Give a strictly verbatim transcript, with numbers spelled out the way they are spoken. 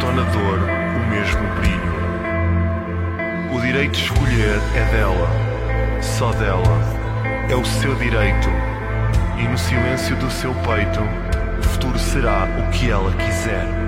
só na dor o mesmo brilho. O direito de escolher é dela, só dela, é o seu direito. E no silêncio do seu peito, o futuro será o que ela quiser.